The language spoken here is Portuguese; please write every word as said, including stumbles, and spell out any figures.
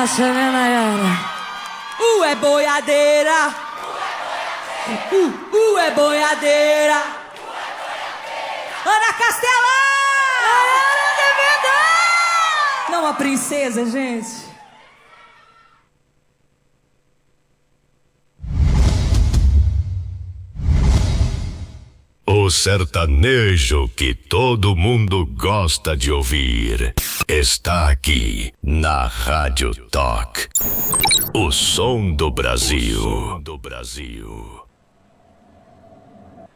massa, né, Nayara? Uh, é boiadeira. Uh, uh, é boiadeira. Ana Castela! Não, a princesa, gente. O sertanejo que todo mundo gosta de ouvir está aqui na Rádio Talk. O som do Brasil. O som do Brasil.